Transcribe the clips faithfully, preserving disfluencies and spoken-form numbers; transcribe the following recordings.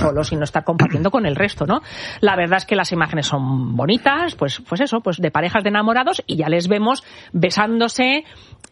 solos y no estar compartiendo con el resto, ¿no? La verdad es que las imágenes son bonitas, pues, pues eso, pues de parejas de enamorados y ya les vemos besándose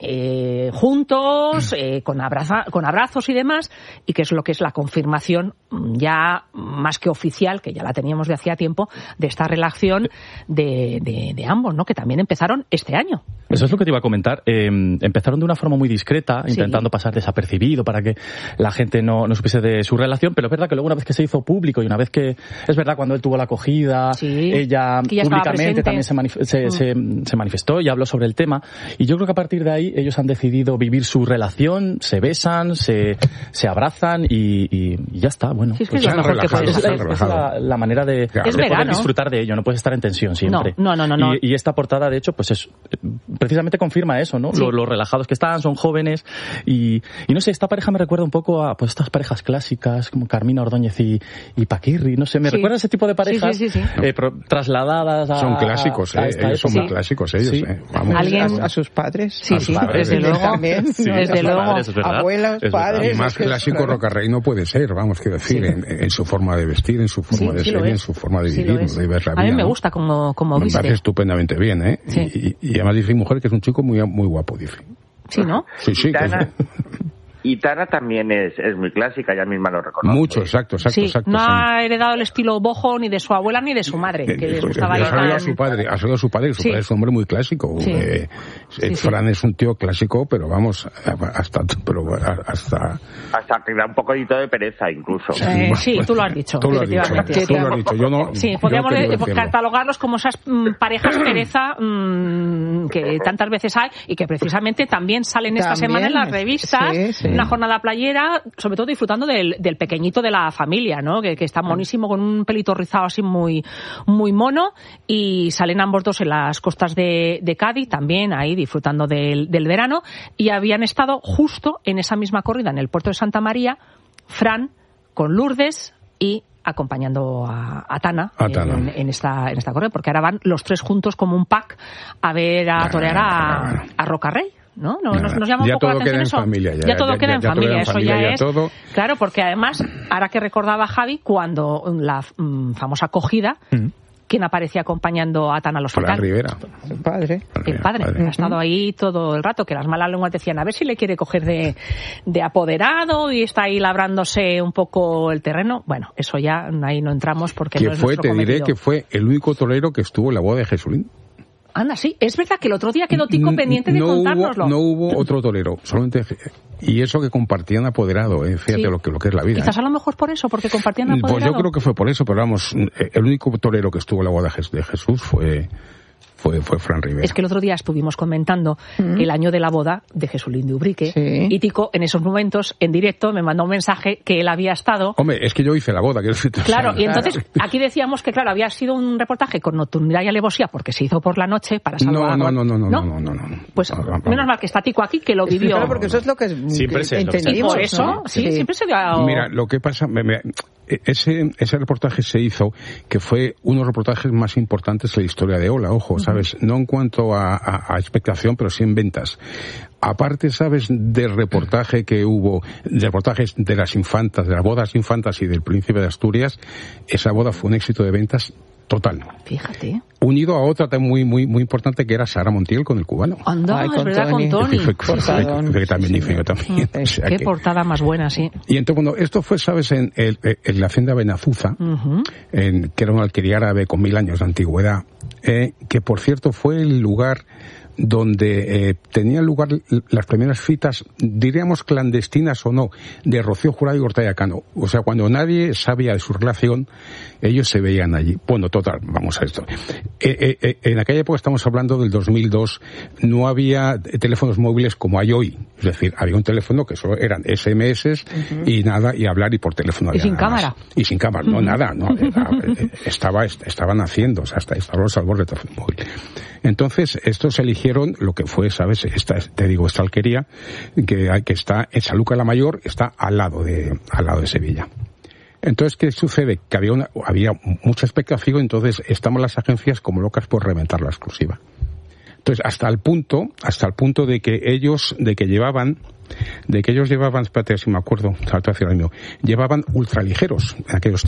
eh, juntos, eh, con, abraza, con abrazos y demás, y que es lo que es la confirmación ya más que oficial, que ya la teníamos de hacía tiempo, de esta relación de, de, de ambos, ¿no? Que también empezaron este año. Eso es lo que te iba a comentar. Eh, empezaron de una forma muy discreta, sí. intentando pasar desapercibido para que la gente no, no supiese de su relación, pero es verdad que luego una vez que se hizo público y una vez que, es verdad, cuando él tuvo la acogida, sí, ella públicamente también se, manif- se, mm. se, se manifestó y habló sobre el tema, y yo creo que a partir de ahí ellos han decidido vivir su relación, se besan, se, se abrazan y, y, y ya está, bueno. Sí, es que pues es, mejor que es, es, es la, la manera de, claro. de poder disfrutar de ello, no puedes estar en tensión siempre. No, no, no. no, no. Y, y esta portada, de hecho, pues es precisamente confirma eso, ¿no? Sí. Los, los relajados que están, son jóvenes y, y no sé, esta pareja me recuerda un poco a pues estas parejas clásicas como Carmina Ordóñez y, y Paquirri, no sé, me sí. recuerda a ese tipo de parejas sí, sí, sí, sí. Eh, pro, trasladadas a... Son clásicos, a, a eh, ellos son sí. muy clásicos ellos, sí. eh. Vamos. ¿Alguien? ¿A, a sus padres? Sí, a sí, padres, desde luego. También, sí, desde luego. Padres, abuelas, es padres... Y más clásico Rocarrey no puede ser, vamos, quiero decir, sí. en, en su forma de vestir, en su forma sí, de sí ser, en su forma de vivir, sí de ver la vida. A mí me ¿no? gusta como, como me viste. Me parece estupendamente bien, ¿eh? Sí. Y, y, y además dice mi mujer que es un chico muy, muy guapo, dice. Sí, ¿no? Sí, sí. Tana, y Tana también es, es muy clásica, ella misma lo reconoce. Mucho, exacto, exacto. Sí, exacto, no sí. ha heredado el estilo bojo ni de su abuela ni de su madre, que les gustaba ha tan... a su padre, ha salido a su padre, su sí. padre es un hombre muy clásico. Sí. Eh, sí, Fran sí. es un tío clásico, pero vamos, hasta... Pero hasta... hasta que da un poquito de pereza, incluso. Eh, sí, tú lo has dicho, tú lo has efectivamente. Dicho, tú lo has dicho, yo no... Sí, podríamos catalogarlos como esas mm, parejas pereza mm, que tantas veces hay y que precisamente también salen esta también, semana en las revistas, sí, sí. una jornada playera, sobre todo disfrutando del, del pequeñito de la familia, ¿no? Que, que está monísimo con un pelito rizado así muy, muy mono, y salen ambos dos en las costas de, de Cádiz, también ahí disfrutando del, del verano, y habían estado justo en esa misma corrida en el puerto de Santa María, Fran con Lourdes y acompañando a, a Tana, a Tana. En, en esta en esta corrida, porque ahora van los tres juntos como un pack a ver a torear a, a Rocarrey. ¿No? No, nos, nos llama un ya poco todo la atención queda eso. En familia, ya, ya todo ya, queda ya, en ya familia, en eso familia, ya, ya es. Todo. Claro, porque además, ahora que recordaba Javi, cuando la mm, famosa acogida, mm. ¿quién aparecía acompañando a Tana al hospital? Fran Rivera. El padre. El padre, padre. Ha estado ahí todo el rato, que las malas lenguas decían a ver si le quiere coger de, de apoderado y está ahí labrándose un poco el terreno. Bueno, eso ya ahí no entramos porque que no es fue, nuestro te diré cometido. que fue el único torero que estuvo en la boda de Jesulín. Anda, sí, es verdad que el otro día quedó Tico pendiente de no contárnoslo. Hubo, no hubo otro torero, solamente... Y eso que compartían apoderado, eh, fíjate sí. lo, que, lo que es la vida. Quizás eh. a lo mejor por eso, porque compartían apoderado. Pues yo creo que fue por eso, pero vamos, el único torero que estuvo en la boda de Jesús fue... Fue, fue Fran Rivera. Es que el otro día estuvimos comentando mm. el año de la boda de Jesulín de Ubrique, sí. y Tico en esos momentos, en directo, me mandó un mensaje que él había estado... Hombre, es que yo hice la boda. Que claro, y entonces claro. aquí decíamos que, claro, había sido un reportaje con nocturnidad y alevosía porque se hizo por la noche para salvar... No, no, no, no, no, no, no, no, no. Pues no, no, no. menos mal que está Tico aquí, que lo vivió. Claro, porque eso es lo que siempre que entendimos. Por eso, ¿no? sí, sí, siempre se dio... A... Mira, lo que pasa... Me, me, ese, ese reportaje se hizo, que fue uno de los reportajes más importantes de la historia de Ola, ojo, ¿sabes? Uh-huh. No en cuanto a, a, a expectación, pero sí en ventas. Aparte, ¿sabes?, del reportaje que hubo, de reportajes de las infantas, de las bodas infantas y del príncipe de Asturias, esa boda fue un éxito de ventas total. Fíjate. Unido a otra muy muy muy importante que era Sara Montiel con el cubano. Anda, Ay, es verdad, Tony. con Tony. Que, fue, que, que también hice yo también. O sea, Qué que... portada más buena, sí. Y entonces, bueno, esto fue, ¿sabes?, en, en, en la hacienda Benazuza, uh-huh. en, que era una alquería árabe con mil años de antigüedad, eh, que por cierto fue el lugar donde eh, tenían lugar las primeras citas, diríamos clandestinas o no, de Rocío Jurado y Hortaya Cano. O sea, cuando nadie sabía de su relación, ellos se veían allí. Bueno, total, vamos a esto. Eh, eh, en aquella época, estamos hablando del dos mil dos, no había teléfonos móviles como hay hoy. Es decir, había un teléfono que solo eran ese eme ese uh-huh. y nada, y hablar y por teléfono. Y sin cámara. Más. Y sin cámara, no, uh-huh. nada, no. Era, estaba, estaban haciendo, o sea, hasta estaban los albores de teléfono móvil. Entonces, estos eligieron lo que fue, ¿sabes? Esta, te digo, esta alquería, que, que está en Sanlúcar la Mayor, está al lado de, al lado de Sevilla. Entonces, ¿qué sucede? Que había una, había mucha expectación, entonces estamos las agencias como locas por reventar la exclusiva. Entonces, hasta el punto, hasta el punto de que ellos, de que llevaban de que ellos llevaban, espérate si me acuerdo, salto hacia el mío, llevaban ultraligeros en aquellos